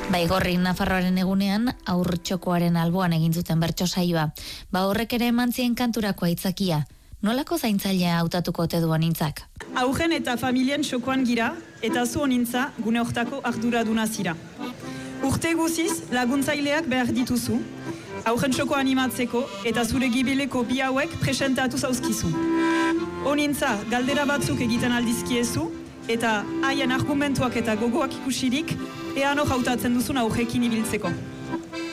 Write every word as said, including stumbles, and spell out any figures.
Baigorri Nafarroaren egunean aurtxokoaren alboan egin zuten bertso saioa. Ba horrek ere eman zien kanturako aitzakia. Nolako zaintzailea hautatuko ote du honintzak? Aurren eta familien txokoan gira eta zu honintza gune hortako arduraduna zira. Urte guziz laguntzaileak behar dituzu, aurren txoko animatzeko eta zure gibeleko bi hauek presentatu zauzkizu. Honintza galdera batzuk egiten aldizkiezu eta haien argumentuak eta gogoak ikusirik ean hor hautatzen duzun aurrekin ibiltzeko.